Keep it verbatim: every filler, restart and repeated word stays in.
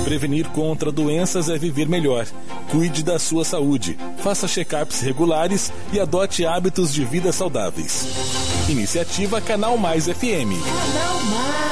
Prevenir contra doenças é viver melhor. Cuide da sua saúde. Faça check-ups regulares e adote hábitos de vida saudáveis. Iniciativa Canal Mais F M. Canal Mais.